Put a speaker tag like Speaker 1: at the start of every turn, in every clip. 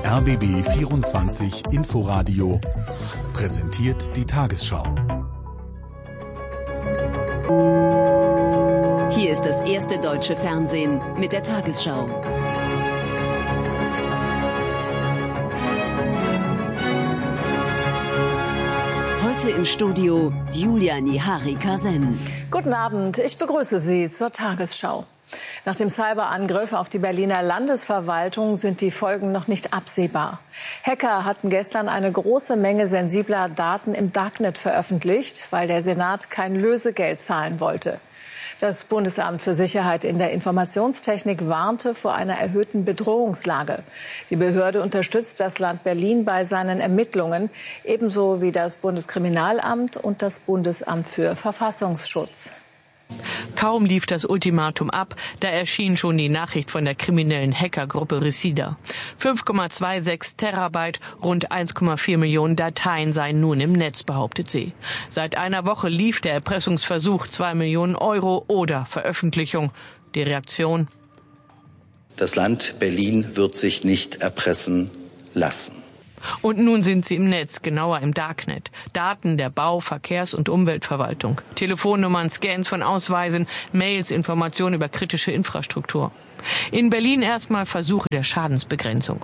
Speaker 1: RBB 24 Inforadio präsentiert die Tagesschau.
Speaker 2: Hier ist das erste deutsche Fernsehen mit der Tagesschau. Heute im Studio Julia Nihari-Kasen.
Speaker 3: Guten Abend, ich begrüße Sie zur Tagesschau. Nach dem Cyberangriff auf die Berliner Landesverwaltung sind die Folgen noch nicht absehbar. Hacker hatten gestern eine große Menge sensibler Daten im Darknet veröffentlicht, weil der Senat kein Lösegeld zahlen wollte. Das Bundesamt für Sicherheit in der Informationstechnik warnte vor einer erhöhten Bedrohungslage. Die Behörde unterstützt das Land Berlin bei seinen Ermittlungen, ebenso wie das Bundeskriminalamt und das Bundesamt für Verfassungsschutz.
Speaker 4: Kaum lief das Ultimatum ab, da erschien schon die Nachricht von der kriminellen Hackergruppe Resida. 5,26 Terabyte, rund 1,4 Millionen Dateien seien nun im Netz, behauptet sie. Seit einer Woche lief der Erpressungsversuch, 2 Millionen Euro oder Veröffentlichung. Die Reaktion?
Speaker 5: Das Land Berlin wird sich nicht erpressen lassen.
Speaker 4: Und nun sind sie im Netz, genauer im Darknet. Daten der Bau-, Verkehrs- und Umweltverwaltung. Telefonnummern, Scans von Ausweisen, Mails, Informationen über kritische Infrastruktur. In Berlin erstmal Versuche der Schadensbegrenzung.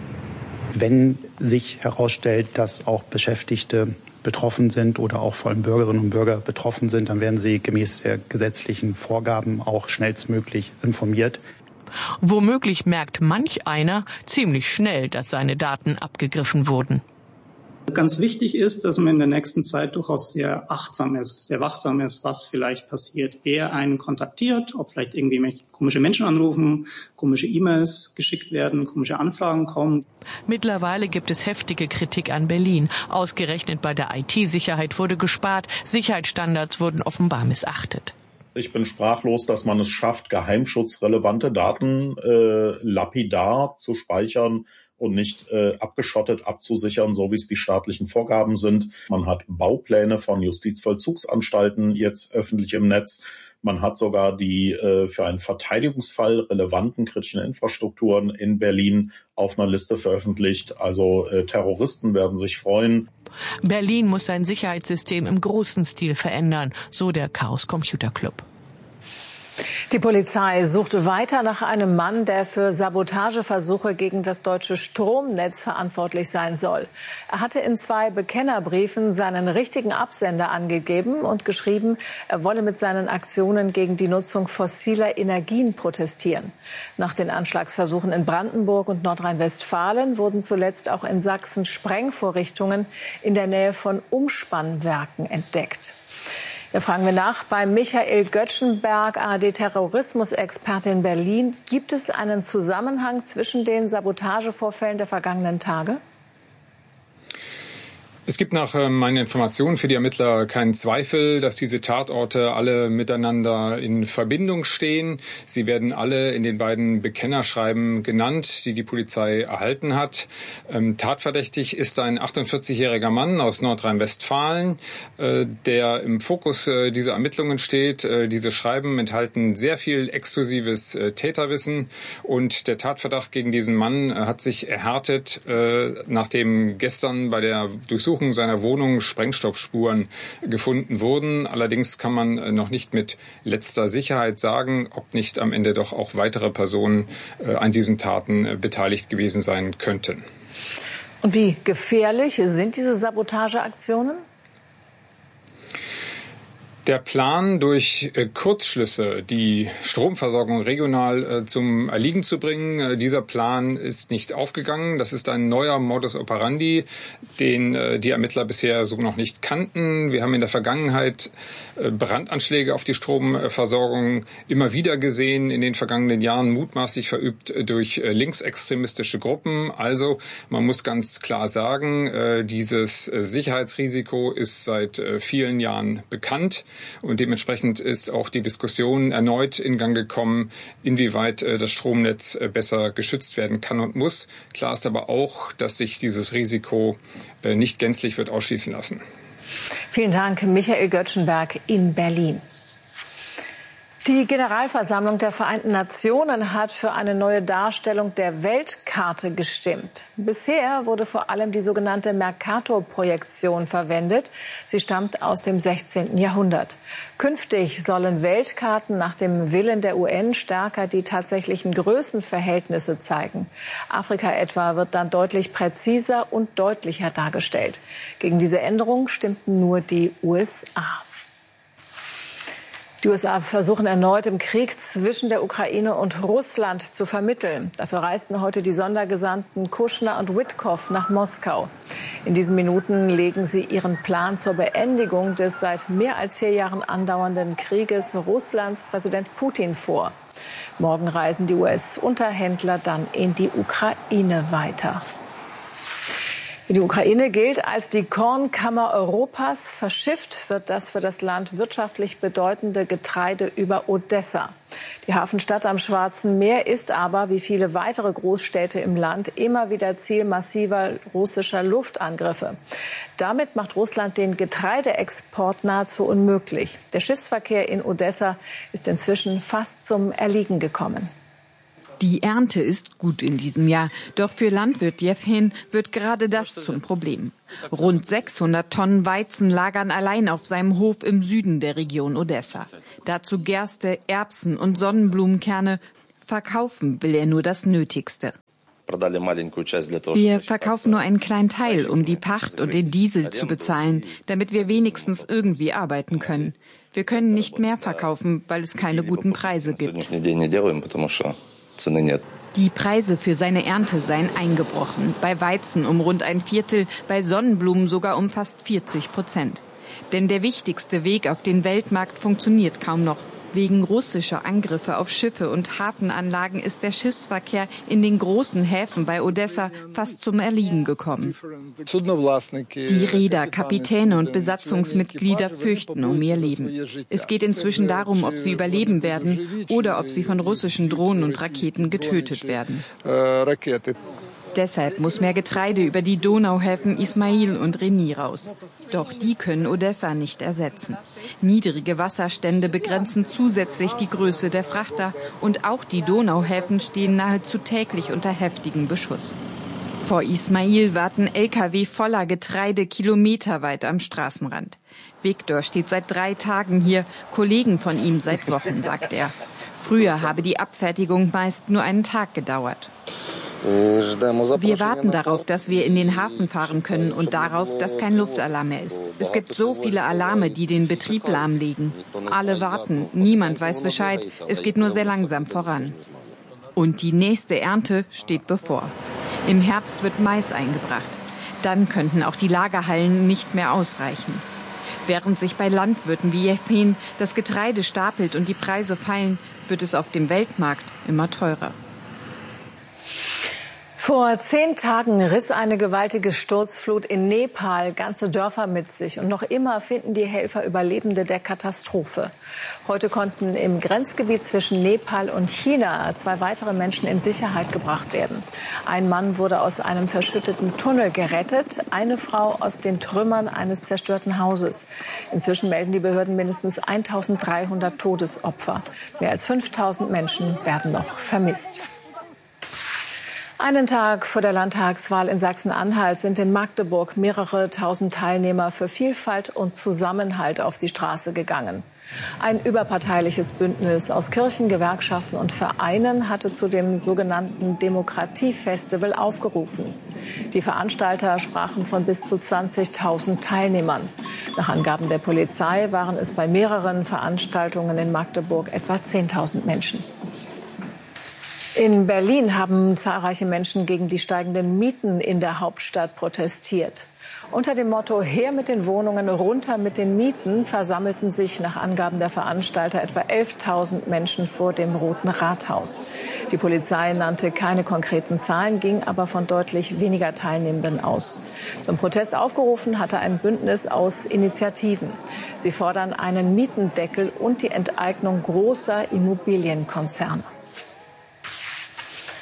Speaker 6: Wenn sich herausstellt, dass auch Beschäftigte betroffen sind oder auch vor allem Bürgerinnen und Bürger betroffen sind, dann werden sie gemäß der gesetzlichen Vorgaben auch schnellstmöglich informiert.
Speaker 4: Womöglich merkt manch einer ziemlich schnell, dass seine Daten abgegriffen wurden.
Speaker 7: Ganz wichtig ist, dass man in der nächsten Zeit durchaus sehr achtsam ist, sehr wachsam ist, was vielleicht passiert. Wer einen kontaktiert, ob vielleicht irgendwie komische Menschen anrufen, komische E-Mails geschickt werden, komische Anfragen kommen.
Speaker 4: Mittlerweile gibt es heftige Kritik an Berlin. Ausgerechnet bei der IT-Sicherheit wurde gespart, Sicherheitsstandards wurden offenbar missachtet.
Speaker 8: Ich bin sprachlos, dass man es schafft, geheimschutzrelevante Daten lapidar zu speichern und nicht abgeschottet abzusichern, so wie es die staatlichen Vorgaben sind. Man hat Baupläne von Justizvollzugsanstalten jetzt öffentlich im Netz. Man hat sogar die für einen Verteidigungsfall relevanten kritischen Infrastrukturen in Berlin auf einer Liste veröffentlicht. Also Terroristen werden sich freuen.
Speaker 4: Berlin muss sein Sicherheitssystem im großen Stil verändern, so der Chaos Computer Club.
Speaker 3: Die Polizei suchte weiter nach einem Mann, der für Sabotageversuche gegen das deutsche Stromnetz verantwortlich sein soll. Er hatte in 2 Bekennerbriefen seinen richtigen Absender angegeben und geschrieben, er wolle mit seinen Aktionen gegen die Nutzung fossiler Energien protestieren. Nach den Anschlagsversuchen in Brandenburg und Nordrhein-Westfalen wurden zuletzt auch in Sachsen Sprengvorrichtungen in der Nähe von Umspannwerken entdeckt. Da fragen wir nach bei Michael Göttschenberg, ARD-Terrorismusexperte in Berlin. Gibt es einen Zusammenhang zwischen den Sabotagevorfällen der vergangenen Tage?
Speaker 9: Es gibt nach meinen Informationen für die Ermittler keinen Zweifel, dass diese Tatorte alle miteinander in Verbindung stehen. Sie werden alle in den beiden Bekennerschreiben genannt, die die Polizei erhalten hat. Tatverdächtig ist ein 48-jähriger Mann aus Nordrhein-Westfalen, der im Fokus dieser Ermittlungen steht. Diese Schreiben enthalten sehr viel exklusives Täterwissen und der Tatverdacht gegen diesen Mann hat sich erhärtet, nachdem gestern bei der Durchsuchung seiner Wohnung Sprengstoffspuren gefunden wurden. Allerdings kann man noch nicht mit letzter Sicherheit sagen, ob nicht am Ende doch auch weitere Personen an diesen Taten beteiligt gewesen sein könnten.
Speaker 3: Und wie gefährlich sind diese Sabotageaktionen?
Speaker 9: Der Plan, durch Kurzschlüsse die Stromversorgung regional zum Erliegen zu bringen, dieser Plan ist nicht aufgegangen. Das ist ein neuer Modus operandi, den die Ermittler bisher so noch nicht kannten. Wir haben in der Vergangenheit Brandanschläge auf die Stromversorgung immer wieder gesehen, in den vergangenen Jahren mutmaßlich verübt durch linksextremistische Gruppen. Also man muss ganz klar sagen, dieses Sicherheitsrisiko ist seit vielen Jahren bekannt. Und dementsprechend ist auch die Diskussion erneut in Gang gekommen, inwieweit das Stromnetz besser geschützt werden kann und muss. Klar ist aber auch, dass sich dieses Risiko nicht gänzlich wird ausschließen lassen.
Speaker 3: Vielen Dank, Michael Göttschenberg in Berlin. Die Generalversammlung der Vereinten Nationen hat für eine neue Darstellung der Weltkarte gestimmt. Bisher wurde vor allem die sogenannte Mercator-Projektion verwendet. Sie stammt aus dem 16. Jahrhundert. Künftig sollen Weltkarten nach dem Willen der UN stärker die tatsächlichen Größenverhältnisse zeigen. Afrika etwa wird dann deutlich präziser und deutlicher dargestellt. Gegen diese Änderung stimmten nur die USA. Die USA versuchen erneut im Krieg zwischen der Ukraine und Russland zu vermitteln. Dafür reisten heute die Sondergesandten Kushner und Witkow nach Moskau. In diesen Minuten legen sie ihren Plan zur Beendigung des seit mehr als 4 Jahren andauernden Krieges Russlands Präsident Putin vor. Morgen reisen die US-Unterhändler dann in die Ukraine weiter. Die Ukraine gilt als die Kornkammer Europas. Verschifft wird das für das Land wirtschaftlich bedeutende Getreide über Odessa. Die Hafenstadt am Schwarzen Meer ist aber, wie viele weitere Großstädte im Land, immer wieder Ziel massiver russischer Luftangriffe. Damit macht Russland den Getreideexport nahezu unmöglich. Der Schiffsverkehr in Odessa ist inzwischen fast zum Erliegen gekommen.
Speaker 10: Die Ernte ist gut in diesem Jahr. Doch für Landwirt Jewhen wird gerade das zum Problem. Rund 600 Tonnen Weizen lagern allein auf seinem Hof im Süden der Region Odessa. Dazu Gerste, Erbsen und Sonnenblumenkerne. Verkaufen will er nur das Nötigste. Wir verkaufen nur einen kleinen Teil, um die Pacht und den Diesel zu bezahlen, damit wir wenigstens irgendwie arbeiten können. Wir können nicht mehr verkaufen, weil es keine guten Preise gibt. Die Preise für seine Ernte seien eingebrochen. Bei Weizen um rund 1/4, bei Sonnenblumen sogar um fast 40%. Denn der wichtigste Weg auf den Weltmarkt funktioniert kaum noch. Wegen russischer Angriffe auf Schiffe und Hafenanlagen ist der Schiffsverkehr in den großen Häfen bei Odessa fast zum Erliegen gekommen. Die Reeder, Kapitäne und Besatzungsmitglieder fürchten um ihr Leben. Es geht inzwischen darum, ob sie überleben werden oder ob sie von russischen Drohnen und Raketen getötet werden. Deshalb muss mehr Getreide über die Donauhäfen Ismail und Reni raus. Doch die können Odessa nicht ersetzen. Niedrige Wasserstände begrenzen zusätzlich die Größe der Frachter und auch die Donauhäfen stehen nahezu täglich unter heftigem Beschuss. Vor Ismail warten Lkw voller Getreide kilometerweit am Straßenrand. Viktor steht seit 3 Tagen hier, Kollegen von ihm seit Wochen, sagt er. Früher habe die Abfertigung meist nur einen Tag gedauert. Wir warten darauf, dass wir in den Hafen fahren können und darauf, dass kein Luftalarm mehr ist. Es gibt so viele Alarme, die den Betrieb lahmlegen. Alle warten, niemand weiß Bescheid, es geht nur sehr langsam voran. Und die nächste Ernte steht bevor. Im Herbst wird Mais eingebracht. Dann könnten auch die Lagerhallen nicht mehr ausreichen. Während sich bei Landwirten wie Jewhen das Getreide stapelt und die Preise fallen, wird es auf dem Weltmarkt immer teurer.
Speaker 3: Vor 10 Tagen riss eine gewaltige Sturzflut in Nepal ganze Dörfer mit sich. Und noch immer finden die Helfer Überlebende der Katastrophe. Heute konnten im Grenzgebiet zwischen Nepal und China 2 weitere Menschen in Sicherheit gebracht werden. Ein Mann wurde aus einem verschütteten Tunnel gerettet, eine Frau aus den Trümmern eines zerstörten Hauses. Inzwischen melden die Behörden mindestens 1.300 Todesopfer. Mehr als 5.000 Menschen werden noch vermisst. Einen Tag vor der Landtagswahl in Sachsen-Anhalt sind in Magdeburg mehrere tausend Teilnehmer für Vielfalt und Zusammenhalt auf die Straße gegangen. Ein überparteiliches Bündnis aus Kirchen, Gewerkschaften und Vereinen hatte zu dem sogenannten Demokratiefestival aufgerufen. Die Veranstalter sprachen von bis zu 20.000 Teilnehmern. Nach Angaben der Polizei waren es bei mehreren Veranstaltungen in Magdeburg etwa 10.000 Menschen. In Berlin haben zahlreiche Menschen gegen die steigenden Mieten in der Hauptstadt protestiert. Unter dem Motto "Her mit den Wohnungen, runter mit den Mieten" versammelten sich nach Angaben der Veranstalter etwa 11.000 Menschen vor dem Roten Rathaus. Die Polizei nannte keine konkreten Zahlen, ging aber von deutlich weniger Teilnehmenden aus. Zum Protest aufgerufen hatte ein Bündnis aus Initiativen. Sie fordern einen Mietendeckel und die Enteignung großer Immobilienkonzerne.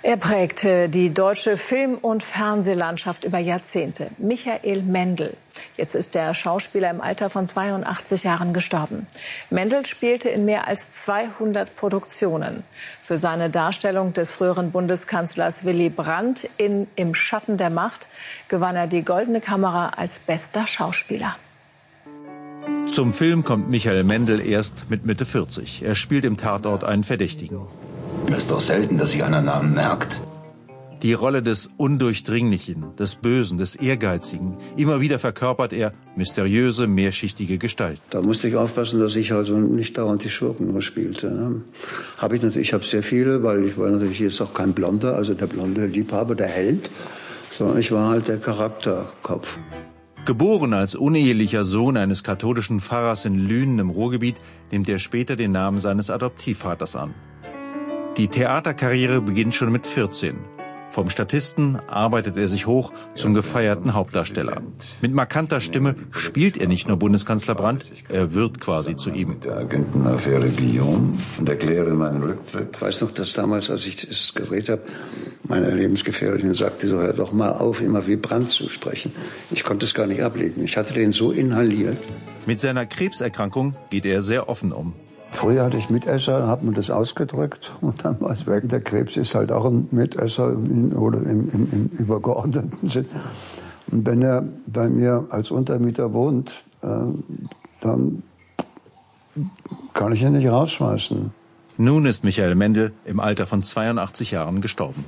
Speaker 3: Er prägte die deutsche Film- und Fernsehlandschaft über Jahrzehnte. Michael Mendl. Jetzt ist der Schauspieler im Alter von 82 Jahren gestorben. Mendl spielte in mehr als 200 Produktionen. Für seine Darstellung des früheren Bundeskanzlers Willy Brandt in Im Schatten der Macht gewann er die Goldene Kamera als bester Schauspieler.
Speaker 11: Zum Film kommt Michael Mendl erst mit Mitte 40. Er spielt im Tatort einen Verdächtigen.
Speaker 12: Es ist doch selten, dass sich einer Namen merkt.
Speaker 11: Die Rolle des Undurchdringlichen, des Bösen, des Ehrgeizigen. Immer wieder verkörpert er mysteriöse, mehrschichtige Gestalten.
Speaker 13: Da musste ich aufpassen, dass ich also nicht dauernd die Schurken nur spielte. Ne? Ich habe sehr viele, weil ich war natürlich jetzt auch kein Blonder, also der blonde Liebhaber, der Held, sondern ich war halt der Charakterkopf.
Speaker 11: Geboren als unehelicher Sohn eines katholischen Pfarrers in Lünen im Ruhrgebiet, nimmt er später den Namen seines Adoptivvaters an. Die Theaterkarriere beginnt schon mit 14. Vom Statisten arbeitet er sich hoch zum gefeierten Hauptdarsteller. Mit markanter Stimme spielt er nicht nur Bundeskanzler Brandt, er wird quasi zu ihm.
Speaker 12: Der Agentenaffäre Guillaume und erkläre meinen Rücktritt.
Speaker 13: Ich weiß noch, dass damals, als ich es gedreht habe, meine Lebensgefährtin sagte, so hör doch mal auf, immer wie Brandt zu sprechen. Ich konnte es gar nicht ablegen. Ich hatte den so inhaliert.
Speaker 11: Mit seiner Krebserkrankung geht er sehr offen um.
Speaker 13: Früher hatte ich Mitesser, habe mir das ausgedrückt und dann war es weg. Der Krebs ist halt auch ein Mitesser oder im übergeordneten Sinn. Und wenn er bei mir als Untermieter wohnt, dann kann ich ihn nicht rausschmeißen.
Speaker 11: Nun ist Michael Mendl im Alter von 82 Jahren gestorben.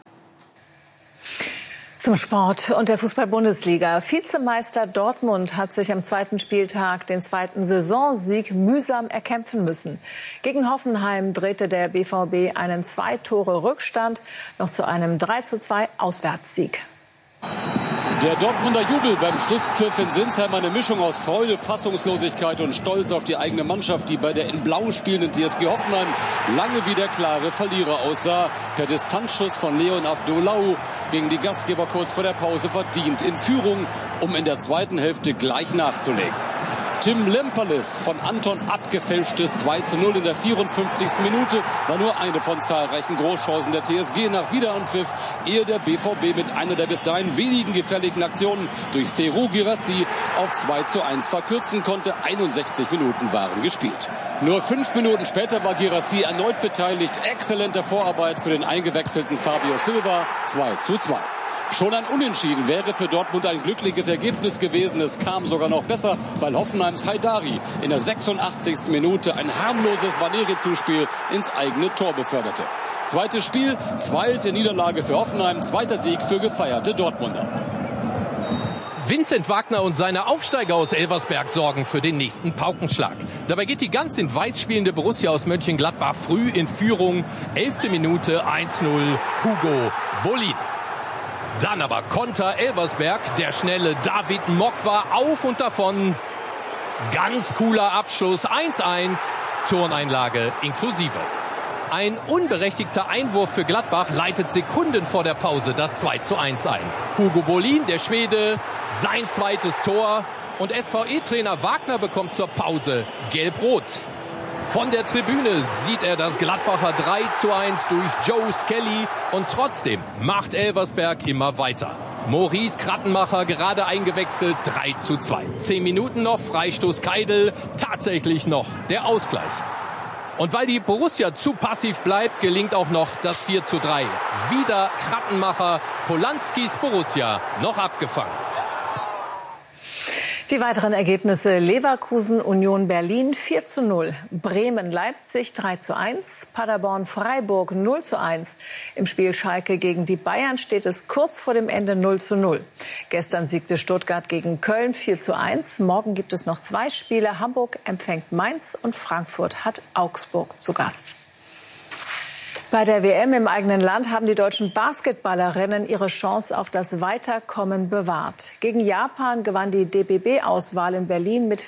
Speaker 3: Zum Sport und der Fußball-Bundesliga. Vizemeister Dortmund hat sich am zweiten Spieltag den zweiten Saisonsieg mühsam erkämpfen müssen. Gegen Hoffenheim drehte der BVB einen 2-Tore-Rückstand noch zu einem 3:2 Auswärtssieg.
Speaker 14: Der Dortmunder Jubel beim Schlusspfiff in Sinsheim, eine Mischung aus Freude, Fassungslosigkeit und Stolz auf die eigene Mannschaft, die bei der in Blau spielenden TSG Hoffenheim lange wie der klare Verlierer aussah. Per Distanzschuss von Leon Avdolau gegen die Gastgeber kurz vor der Pause verdient in Führung, um in der zweiten Hälfte gleich nachzulegen. Tim Lemperles von Anton abgefälschtes 2:0 in der 54. Minute war nur eine von zahlreichen Großchancen der TSG nach Wiederanpfiff, ehe der BVB mit einer der bis dahin wenigen gefährlichen Aktionen durch Serhou Guirassy auf 2:1 verkürzen konnte. 61 Minuten waren gespielt. Nur 5 Minuten später war Guirassy erneut beteiligt. Exzellente Vorarbeit für den eingewechselten Fabio Silva. 2:2. Schon ein Unentschieden wäre für Dortmund ein glückliches Ergebnis gewesen. Es kam sogar noch besser, weil Hoffenheims Haidari in der 86. Minute ein harmloses Vaneri-Zuspiel ins eigene Tor beförderte. Zweites Spiel, zweite Niederlage für Hoffenheim, zweiter Sieg für gefeierte Dortmunder.
Speaker 15: Vincent Wagner und seine Aufsteiger aus Elversberg sorgen für den nächsten Paukenschlag. Dabei geht die ganz in Weiß spielende Borussia aus Mönchengladbach früh in Führung. 11. Minute 1:0 Hugo Bollin. Dann aber Konter Elversberg, der schnelle David Mock war auf und davon. Ganz cooler Abschluss, 1:1, Turneinlage inklusive. Ein unberechtigter Einwurf für Gladbach leitet Sekunden vor der Pause das 2:1 ein. Hugo Bollin, der Schwede, sein zweites Tor. Und SVE-Trainer Wagner bekommt zur Pause Gelb-Rot. Von der Tribüne sieht er das Gladbacher 3:1 durch Joe Skelly und trotzdem macht Elversberg immer weiter. Maurice Krattenmacher gerade eingewechselt, 3:2. 10 Minuten noch, Freistoß Keidel, tatsächlich noch der Ausgleich. Und weil die Borussia zu passiv bleibt, gelingt auch noch das 4:3. Wieder Krattenmacher, Polanskis Borussia noch abgefangen.
Speaker 3: Die weiteren Ergebnisse: Leverkusen Union Berlin 4:0, Bremen Leipzig 3:1, Paderborn Freiburg 0:1. Im Spiel Schalke gegen die Bayern steht es kurz vor dem Ende 0:0. Gestern siegte Stuttgart gegen Köln 4:1. Morgen gibt es noch 2 Spiele. Hamburg empfängt Mainz und Frankfurt hat Augsburg zu Gast. Bei der WM im eigenen Land haben die deutschen Basketballerinnen ihre Chance auf das Weiterkommen bewahrt. Gegen Japan gewann die DBB-Auswahl in Berlin mit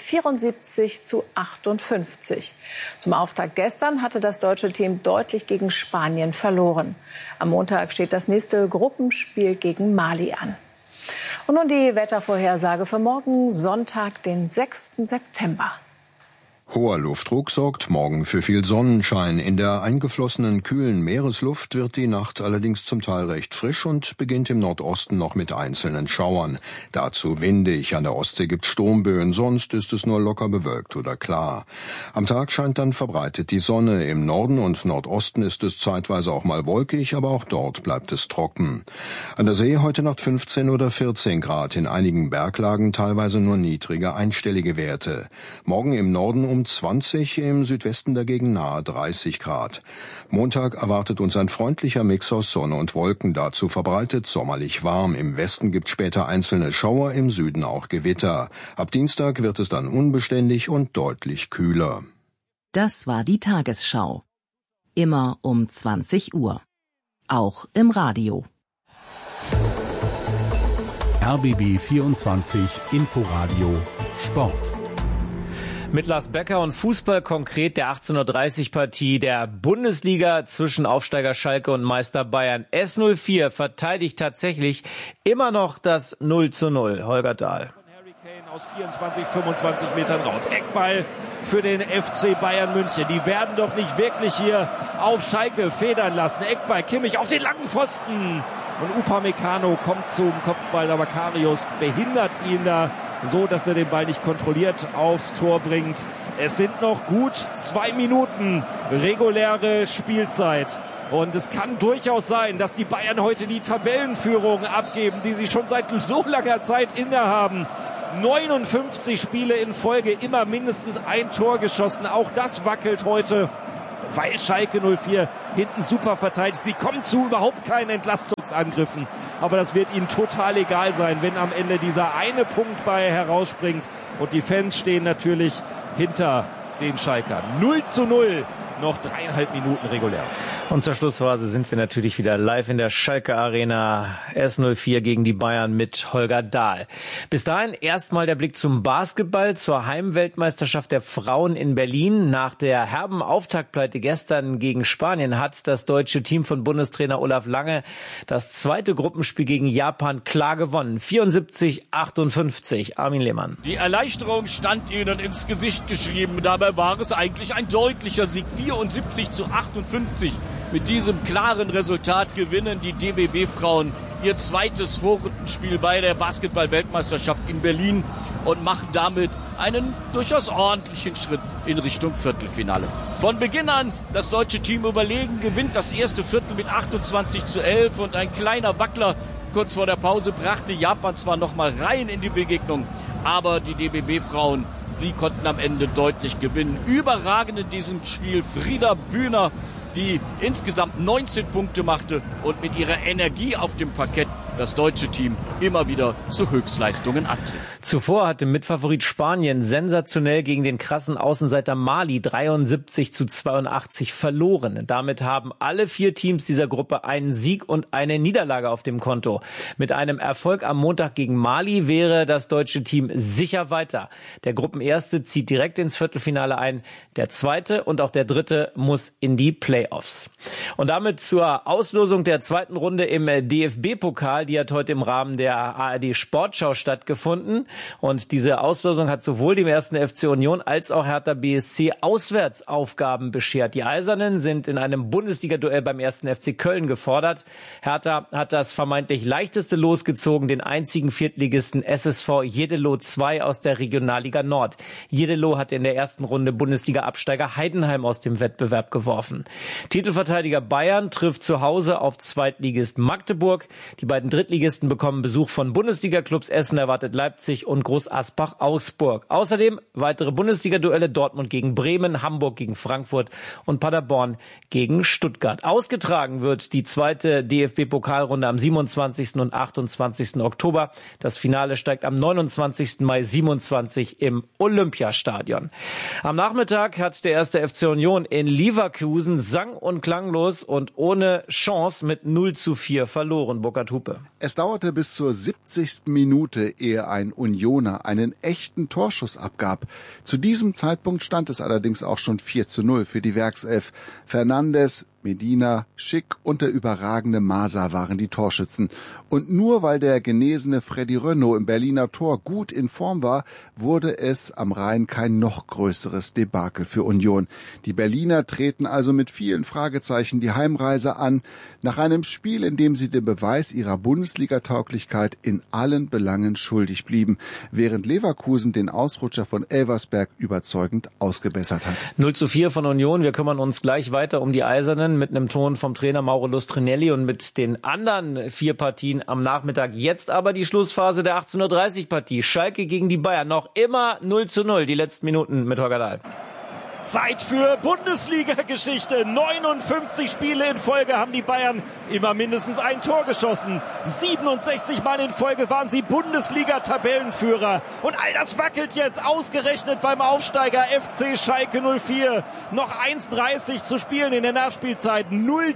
Speaker 3: 74:58. Zum Auftakt gestern hatte das deutsche Team deutlich gegen Spanien verloren. Am Montag steht das nächste Gruppenspiel gegen Mali an. Und nun die Wettervorhersage für morgen, Sonntag, den 6. September.
Speaker 16: Hoher Luftdruck sorgt morgen für viel Sonnenschein. In der eingeflossenen, kühlen Meeresluft wird die Nacht allerdings zum Teil recht frisch und beginnt im Nordosten noch mit einzelnen Schauern. Dazu windig, an der Ostsee gibt Sturmböen, sonst ist es nur locker bewölkt oder klar. Am Tag scheint dann verbreitet die Sonne. Im Norden und Nordosten ist es zeitweise auch mal wolkig, aber auch dort bleibt es trocken. An der See heute Nacht 15 oder 14 Grad, in einigen Berglagen teilweise nur niedrige einstellige Werte. Morgen im Norden um 20, im Südwesten dagegen nahe 30 Grad. Montag erwartet uns ein freundlicher Mix aus Sonne und Wolken, dazu verbreitet sommerlich warm. Im Westen gibt später einzelne Schauer, im Süden auch Gewitter. Ab Dienstag wird es dann unbeständig und deutlich kühler.
Speaker 17: Das war die Tagesschau. Immer um 20 Uhr. Auch im Radio.
Speaker 1: RBB 24 Inforadio Sport.
Speaker 18: Mit Lars Becker und Fußball konkret der 18:30 Partie der Bundesliga zwischen Aufsteiger Schalke und Meister Bayern. S04 verteidigt tatsächlich immer noch das 0:0. Holger Dahl.
Speaker 19: Aus 24, 25 Metern raus. Eckball für den FC Bayern München. Die werden doch nicht wirklich hier auf Schalke federn lassen. Eckball, Kimmich auf den langen Pfosten. Und Upamecano kommt zum Kopfball, aber Karius behindert ihn da so, dass er den Ball nicht kontrolliert aufs Tor bringt. Es sind noch gut 2 Minuten reguläre Spielzeit. Und es kann durchaus sein, dass die Bayern heute die Tabellenführung abgeben, die sie schon seit so langer Zeit innehaben. 59 Spiele in Folge, immer mindestens ein Tor geschossen. Auch das wackelt heute, weil Schalke 04 hinten super verteidigt. Sie kommen zu überhaupt keinen Entlastungsangriffen. Aber das wird ihnen total egal sein, wenn am Ende dieser eine Punkt bei herausspringt. Und die Fans stehen natürlich hinter den Schalkern. 0:0. Noch 3,5 Minuten regulär.
Speaker 18: Und zur Schlussphase sind wir natürlich wieder live in der Schalke Arena. S04 gegen die Bayern mit Holger Dahl. Bis dahin erstmal der Blick zum Basketball, zur Heimweltmeisterschaft der Frauen in Berlin. Nach der herben Auftaktpleite gestern gegen Spanien hat das deutsche Team von Bundestrainer Olaf Lange das zweite Gruppenspiel gegen Japan klar gewonnen. 74-58. Armin Lehmann.
Speaker 20: Die Erleichterung stand ihnen ins Gesicht geschrieben. Dabei war es eigentlich ein deutlicher Sieg. 74-58. Mit diesem klaren Resultat gewinnen die DBB-Frauen ihr zweites Vorrundenspiel bei der Basketball-Weltmeisterschaft in Berlin und machen damit einen durchaus ordentlichen Schritt in Richtung Viertelfinale. Von Beginn an das deutsche Team überlegen, gewinnt das erste Viertel mit 28-11 und ein kleiner Wackler kurz vor der Pause brachte Japan zwar noch mal rein in die Begegnung, aber die DBB-Frauen, sie konnten am Ende deutlich gewinnen. Überragend in diesem Spiel Frieda Bühner, die insgesamt 19 Punkte machte und mit ihrer Energie auf dem Parkett das deutsche Team immer wieder zu Höchstleistungen antritt.
Speaker 18: Zuvor hatte Mitfavorit Spanien sensationell gegen den krassen Außenseiter Mali 73-82 verloren. Damit haben alle 4 Teams dieser Gruppe einen Sieg und eine Niederlage auf dem Konto. Mit einem Erfolg am Montag gegen Mali wäre das deutsche Team sicher weiter. Der Gruppenerste zieht direkt ins Viertelfinale ein. Der zweite und auch der dritte muss in die Playoffs. Und damit zur Auslosung der zweiten Runde im DFB-Pokal. Die hat heute im Rahmen der ARD Sportschau stattgefunden. Und diese Auslosung hat sowohl dem 1. FC Union als auch Hertha BSC Auswärtsaufgaben beschert. Die Eisernen sind in einem Bundesliga-Duell beim 1. FC Köln gefordert. Hertha hat das vermeintlich leichteste Los gezogen, den einzigen Viertligisten SSV Jeddelo 2 aus der Regionalliga Nord. Jeddelo hat in der ersten Runde Bundesliga-Absteiger Heidenheim aus dem Wettbewerb geworfen. Titelverteidiger Bayern trifft zu Hause auf Zweitligist Magdeburg. Die beiden Drittligisten bekommen Besuch von Bundesliga-Clubs. Essen erwartet Leipzig und Groß Asbach Augsburg. Außerdem weitere Bundesliga-Duelle: Dortmund gegen Bremen, Hamburg gegen Frankfurt und Paderborn gegen Stuttgart. Ausgetragen wird die zweite DFB-Pokalrunde am 27. und 28. Oktober. Das Finale steigt am 29. Mai 27 im Olympiastadion. Am Nachmittag hat der 1. FC Union in Leverkusen sang- und klanglos und ohne Chance mit 0:4 verloren. Burkhard Hupe.
Speaker 21: Es dauerte bis zur 70. Minute, ehe ein Unioner einen echten Torschuss abgab. Zu diesem Zeitpunkt stand es allerdings auch schon 4:0 für die Werkself. Fernandes Medina, Schick und der überragende Masa waren die Torschützen. Und nur weil der genesene Freddy Renaud im Berliner Tor gut in Form war, wurde es am Rhein kein noch größeres Debakel für Union. Die Berliner treten also mit vielen Fragezeichen die Heimreise an, nach einem Spiel, in dem sie den Beweis ihrer Bundesliga-Tauglichkeit in allen Belangen schuldig blieben, während Leverkusen den Ausrutscher von Elversberg überzeugend ausgebessert hat.
Speaker 18: 0:4 von Union. Wir kümmern uns gleich weiter um die Eisernen mit einem Ton vom Trainer Mauro Lustrinelli und mit den anderen 4 Partien am Nachmittag. Jetzt aber die Schlussphase der 18:30 Partie. Schalke gegen die Bayern. Noch immer 0:0. Die letzten Minuten mit Holger Dahl.
Speaker 19: Zeit für Bundesliga-Geschichte. 59 Spiele in Folge haben die Bayern immer mindestens ein Tor geschossen. 67 Mal in Folge waren sie Bundesliga-Tabellenführer. Und all das wackelt jetzt ausgerechnet beim Aufsteiger FC Schalke 04. Noch 1:30 zu spielen in der Nachspielzeit.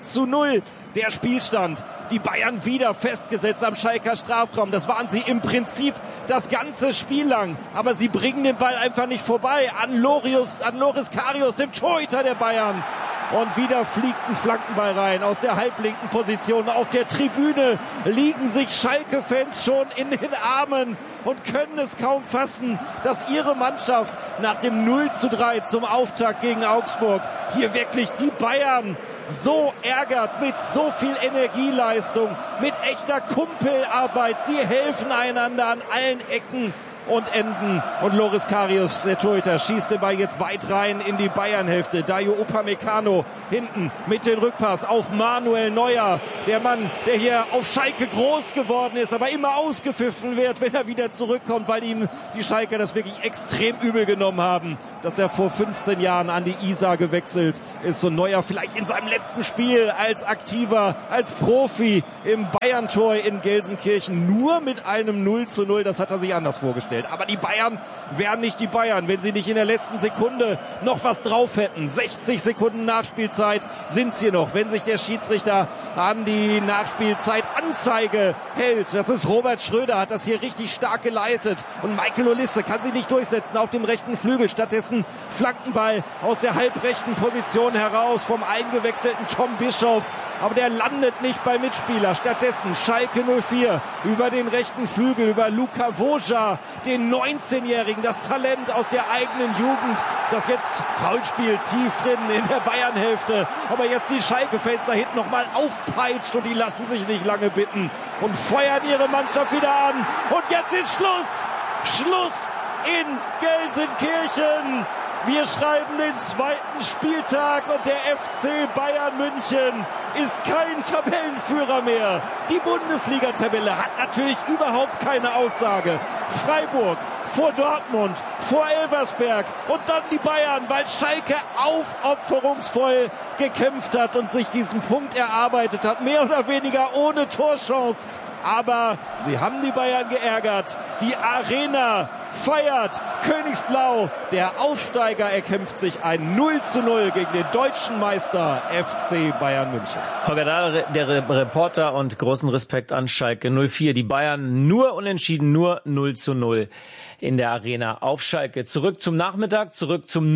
Speaker 19: 0:0 der Spielstand. Die Bayern wieder festgesetzt am Schalker Strafraum. Das waren sie im Prinzip das ganze Spiel lang. Aber sie bringen den Ball einfach nicht vorbei an Loris Karius, dem Torhüter der Bayern. Und wieder fliegt ein Flankenball rein aus der halblinken Position. Auf der Tribüne liegen sich Schalke-Fans schon in den Armen und können es kaum fassen, dass ihre Mannschaft nach dem 0:3 zum Auftakt gegen Augsburg hier wirklich die Bayern so ärgert, mit so viel Energieleistung, mit echter Kumpelarbeit. Sie helfen einander an allen Ecken und Enden. Und Loris Karius, der Torhüter, schießt den Ball jetzt weit rein in die Bayern-Hälfte. Dayo Upamecano hinten mit dem Rückpass auf Manuel Neuer. Der Mann, der hier auf Schalke groß geworden ist, aber immer ausgepfiffen wird, wenn er wieder zurückkommt, weil ihm die Schalker das wirklich extrem übel genommen haben, dass er vor 15 Jahren an die Isar gewechselt ist. Und Neuer vielleicht in seinem letzten Spiel als Aktiver, als Profi im Bayern-Tor in Gelsenkirchen nur mit einem 0:0. Das hat er sich anders vorgestellt. Aber die Bayern wären nicht die Bayern, wenn sie nicht in der letzten Sekunde noch was drauf hätten. 60 Sekunden Nachspielzeit sind es hier noch, wenn sich der Schiedsrichter an die Nachspielzeit-Anzeige hält. Das ist Robert Schröder, hat das hier richtig stark geleitet. Und Michael Olisse kann sich nicht durchsetzen auf dem rechten Flügel. Stattdessen Flankenball aus der halbrechten Position heraus vom eingewechselten Tom Bischoff. Aber der landet nicht beim Mitspieler. Stattdessen Schalke 04 über den rechten Flügel, über Luka Voja, den 19-Jährigen, das Talent aus der eigenen Jugend, das jetzt Foulspiel tief drin in der Bayern-Hälfte. Aber jetzt die Schalke-Fans da hinten nochmal aufpeitscht und die lassen sich nicht lange bitten und feuern ihre Mannschaft wieder an. Und jetzt ist Schluss! Schluss in Gelsenkirchen! Wir schreiben den 2. Spieltag und der FC Bayern München ist kein Tabellenführer mehr. Die Bundesliga-Tabelle hat natürlich überhaupt keine Aussage. Freiburg vor Dortmund, vor Elversberg und dann die Bayern, weil Schalke aufopferungsvoll gekämpft hat und sich diesen Punkt erarbeitet hat, mehr oder weniger ohne Torchance. Aber sie haben die Bayern geärgert. Die Arena feiert. Königsblau, der Aufsteiger, erkämpft sich ein 0:0 gegen den deutschen Meister FC Bayern München.
Speaker 18: Holger Dahl, der Reporter, und großen Respekt an Schalke 04. Die Bayern nur unentschieden, nur 0:0 in der Arena auf Schalke. Zurück zum Nachmittag, zurück zum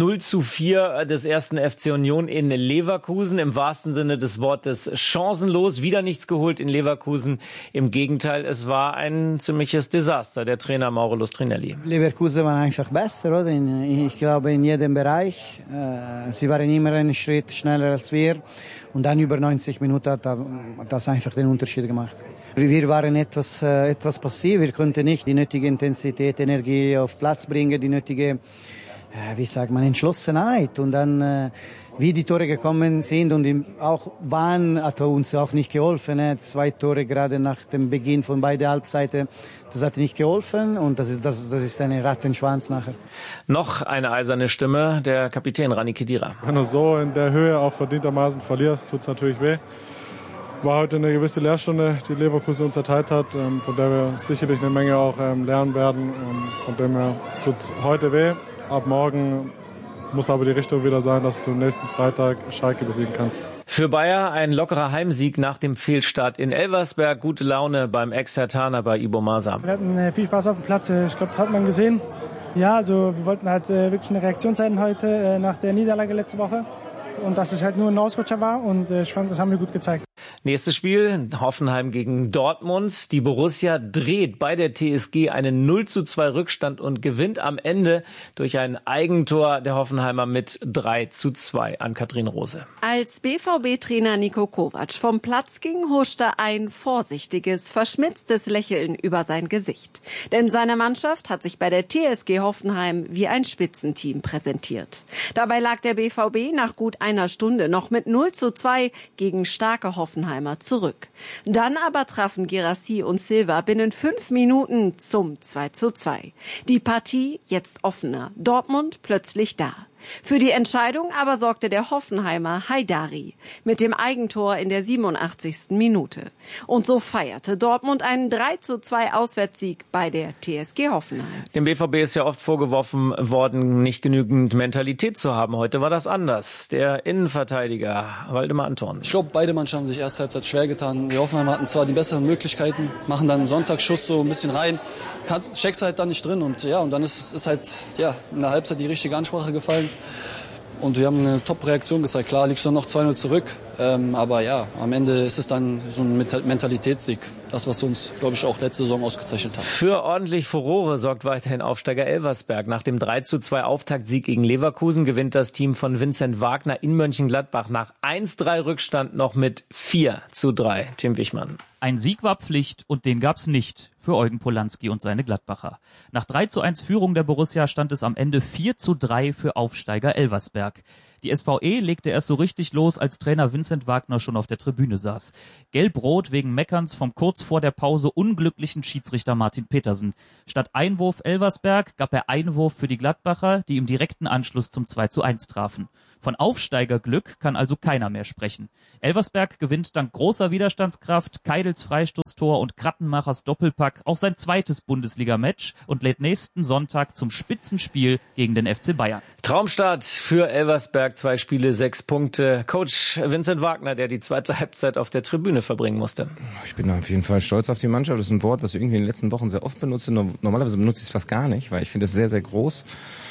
Speaker 18: 0:4 des ersten FC Union in Leverkusen. Im wahrsten Sinne des Wortes chancenlos. Wieder nichts geholt in Leverkusen. Im Gegenteil, es war ein ziemliches Desaster. Der Trainer Mauro Lustrinelli.
Speaker 2: Leverkusen war einfach besser, oder? Ich glaube in jedem Bereich. Sie waren immer einen Schritt schneller als wir. Und dann über 90 Minuten hat das einfach den Unterschied gemacht. Wir waren etwas passiv. Wir konnten nicht die nötige Intensität, Energie auf Platz bringen, die nötige, wie sagt man, Entschlossenheit. Und dann, wie die Tore gekommen sind und auch wann, hat uns auch nicht geholfen. 2 Tore gerade nach dem Beginn von beiden Halbzeiten. Das hat nicht geholfen und das ist ein Rattenschwanz nachher.
Speaker 18: Noch eine eiserne Stimme, der Kapitän Rani Khedira.
Speaker 22: Wenn du so in der Höhe auch verdientermaßen verlierst, tut es natürlich weh. War heute eine gewisse Lehrstunde, die Leverkusen uns erteilt hat, von der wir sicherlich eine Menge auch lernen werden. Von dem her tut es heute weh. Ab morgen muss aber die Richtung wieder sein, dass du nächsten Freitag Schalke besiegen kannst.
Speaker 18: Für Bayer ein lockerer Heimsieg nach dem Fehlstart in Elversberg. Gute Laune beim Ex-Herthaner bei Ibo Masa.
Speaker 23: Wir hatten viel Spaß auf dem Platz. Ich glaube, das hat man gesehen. Ja, also wir wollten halt wirklich eine Reaktion zeigen heute nach der Niederlage letzte Woche. und dass es halt nur ein Ausrutscher war und ich fand, das haben wir gut gezeigt.
Speaker 18: Nächstes Spiel, Hoffenheim gegen Dortmund. Die Borussia dreht bei der TSG einen 0:2 Rückstand und gewinnt am Ende durch ein Eigentor der Hoffenheimer mit 3:2 an Katrin Rose.
Speaker 5: Als BVB-Trainer Niko Kovac vom Platz ging, huschte ein vorsichtiges, verschmitztes Lächeln über sein Gesicht. Denn seine Mannschaft hat sich bei der TSG Hoffenheim wie ein Spitzenteam präsentiert. Dabei lag der BVB nach gut einer Stunde noch mit 0:2 gegen starke Hoffenheimer zurück. Dann aber trafen Guirassy und Silva binnen 5 Minuten zum 2:2. Die Partie jetzt offener. Dortmund plötzlich da. Für die Entscheidung aber sorgte der Hoffenheimer Haidari mit dem Eigentor in der 87. Minute. Und so feierte Dortmund einen 3:2 Auswärtssieg bei der TSG Hoffenheim.
Speaker 18: Dem BVB ist ja oft vorgeworfen worden, nicht genügend Mentalität zu haben. Heute war das anders. Der Innenverteidiger Waldemar Anton.
Speaker 6: Ich glaube, beide Mannschaften haben sich erst Halbzeit schwer getan. Die Hoffenheimer hatten zwar die besseren Möglichkeiten, machen dann einen Sonntagsschuss so ein bisschen rein, checkst halt dann nicht drin und dann ist halt in der Halbzeit die richtige Ansprache gefallen. Und wir haben eine Top-Reaktion gezeigt. Klar, liegst du noch 2:0 zurück. Aber am Ende ist es dann so ein Mentalitätssieg. Das, was uns, glaube ich, auch letzte Saison ausgezeichnet hat.
Speaker 18: Für ordentlich Furore sorgt weiterhin Aufsteiger Elversberg. Nach dem 3:2 Auftaktsieg gegen Leverkusen gewinnt das Team von Vincent Wagner in Mönchengladbach nach 1:3 Rückstand noch mit 4:3. Tim Wichmann.
Speaker 7: Ein Sieg war Pflicht und den gab's nicht für Eugen Polanski und seine Gladbacher. Nach 3:1 Führung der Borussia stand es am Ende 4:3 für Aufsteiger Elversberg. Die SVE legte erst so richtig los, als Trainer Vincent Wagner schon auf der Tribüne saß. Gelb-Rot wegen Meckerns vom kurz vor der Pause unglücklichen Schiedsrichter Martin Petersen. Statt Einwurf Elversberg gab er Einwurf für die Gladbacher, die im direkten Anschluss zum 2:1 trafen. Von Aufsteigerglück kann also keiner mehr sprechen. Elversberg gewinnt dank großer Widerstandskraft, Keidels Freistoßtor und Krattenmachers Doppelpack auch sein zweites Bundesliga-Match und lädt nächsten Sonntag zum Spitzenspiel gegen den FC Bayern.
Speaker 18: Traumstart für Elversberg, 2 Spiele, 6 Punkte. Coach Vincent Wagner, der die zweite Halbzeit auf der Tribüne verbringen musste.
Speaker 24: Ich bin auf jeden Fall stolz auf die Mannschaft. Das ist ein Wort, was ich irgendwie in den letzten Wochen sehr oft benutze. Normalerweise benutze ich es fast gar nicht, weil ich finde es sehr, sehr groß.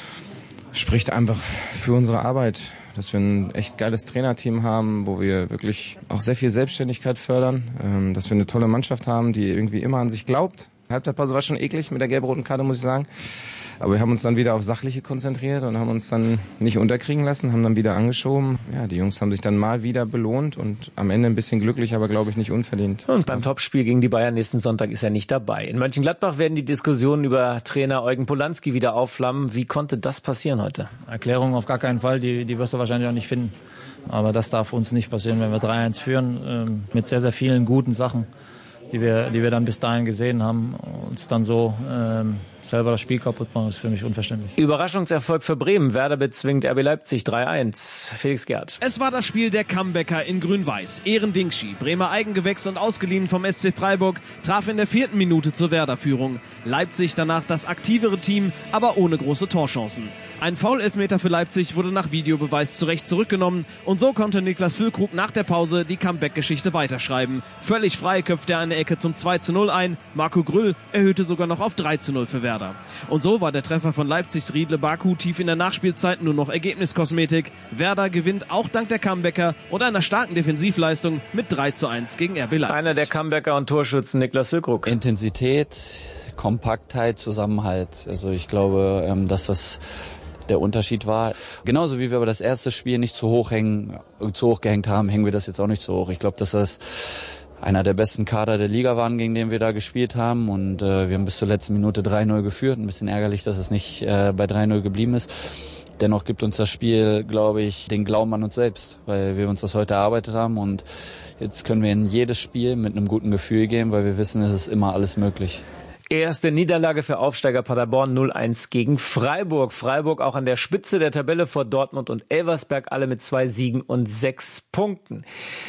Speaker 24: Spricht einfach für unsere Arbeit, dass wir ein echt geiles Trainerteam haben, wo wir wirklich auch sehr viel Selbstständigkeit fördern, dass wir eine tolle Mannschaft haben, die irgendwie immer an sich glaubt. Halbzeitpause war schon eklig mit der gelb-roten Karte, muss ich sagen. Aber wir haben uns dann wieder auf Sachliche konzentriert und haben uns dann nicht unterkriegen lassen, haben dann wieder angeschoben. Ja, die Jungs haben sich dann mal wieder belohnt und am Ende ein bisschen glücklich, aber glaube ich nicht unverdient.
Speaker 18: Und beim Topspiel gegen die Bayern nächsten Sonntag ist er nicht dabei. In Mönchengladbach werden die Diskussionen über Trainer Eugen Polanski wieder aufflammen. Wie konnte das passieren heute?
Speaker 25: Erklärung auf gar keinen Fall, die wirst du wahrscheinlich auch nicht finden. Aber das darf uns nicht passieren, wenn wir 3:1 führen, mit sehr, sehr vielen guten Sachen, die wir dann bis dahin gesehen haben, uns dann so selber das Spiel kaputt machen, ist für mich unverständlich.
Speaker 18: Überraschungserfolg für Bremen. Werder bezwingt RB Leipzig 3:1. Felix Gerd.
Speaker 26: Es war das Spiel der Comebacker in Grün-Weiß. Ehren Dingschi, Bremer Eigengewächs und ausgeliehen vom SC Freiburg, traf in der 4. Minute zur Werder-Führung. Leipzig danach das aktivere Team, aber ohne große Torchancen. Ein Foul-Elfmeter für Leipzig wurde nach Videobeweis zu Recht zurückgenommen und so konnte Niklas Füllkrug nach der Pause die Comeback-Geschichte weiterschreiben. Völlig frei köpfte er eine Ecke zum 2:0 ein. Marco Grüll erhöhte sogar noch auf 3:0 für Werder. Und so war der Treffer von Leipzigs Riedle Baku tief in der Nachspielzeit nur noch Ergebniskosmetik. Werder gewinnt auch dank der Comebacker und einer starken Defensivleistung mit 3:1 gegen RB Leipzig.
Speaker 18: Einer der Comebacker und Torschützen, Niklas Füllkrug.
Speaker 27: Intensität, Kompaktheit, Zusammenhalt. Also ich glaube, dass das der Unterschied war. Genauso wie wir aber das erste Spiel nicht zu hoch gehängt haben, hängen wir das jetzt auch nicht so hoch. Ich glaube, dass das einer der besten Kader der Liga waren, gegen den wir da gespielt haben. Und wir haben bis zur letzten Minute 3:0 geführt. Ein bisschen ärgerlich, dass es nicht bei 3:0 geblieben ist. Dennoch gibt uns das Spiel, glaube ich, den Glauben an uns selbst, weil wir uns das heute erarbeitet haben. Und jetzt können wir in jedes Spiel mit einem guten Gefühl gehen, weil wir wissen, es ist immer alles möglich.
Speaker 18: Erste Niederlage für Aufsteiger Paderborn 0:1 gegen Freiburg. Freiburg auch an der Spitze der Tabelle vor Dortmund und Elversberg, alle mit 2 Siegen und 6 Punkten.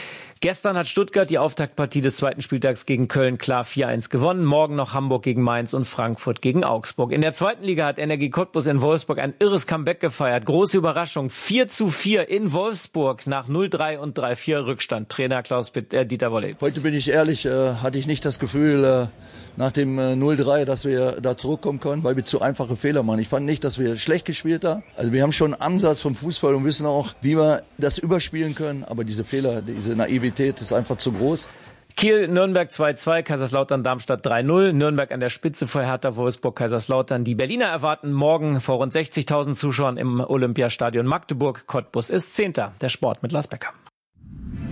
Speaker 18: Gestern hat Stuttgart die Auftaktpartie des zweiten Spieltags gegen Köln klar 4-1 gewonnen. Morgen noch Hamburg gegen Mainz und Frankfurt gegen Augsburg. In der zweiten Liga hat Energie Cottbus in Wolfsburg ein irres Comeback gefeiert. Große Überraschung, 4-4 in Wolfsburg nach 0-3 und 3-4 Rückstand. Trainer Klaus-Dieter Wolle.
Speaker 4: Heute bin ich ehrlich, hatte ich nicht das Gefühl, nach dem 0-3, dass wir da zurückkommen können, weil wir zu einfache Fehler machen. Ich fand nicht, dass wir schlecht gespielt haben. Also wir haben schon einen Ansatz vom Fußball und wissen auch, wie wir das überspielen können. Aber diese Fehler, diese Naivität ist einfach zu groß.
Speaker 18: Kiel, Nürnberg 2-2, Kaiserslautern, Darmstadt 3-0. Nürnberg an der Spitze vor Hertha, Wolfsburg, Kaiserslautern. Die Berliner erwarten morgen vor rund 60.000 Zuschauern im Olympiastadion Magdeburg. Cottbus ist 10. Der Sport mit Lars Becker.